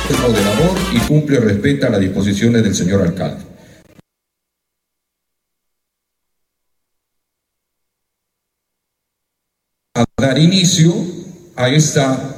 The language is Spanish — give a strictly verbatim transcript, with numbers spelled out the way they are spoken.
Es moderador y cumple y respeta las disposiciones del señor alcalde. A dar inicio a esta